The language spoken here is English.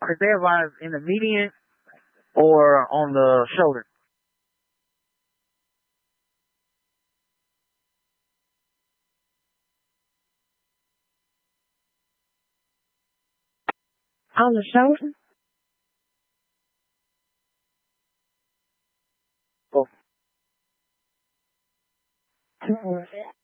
Is there one in the median or on the shoulder? On the shoulder? Oh. I don't know where it's at.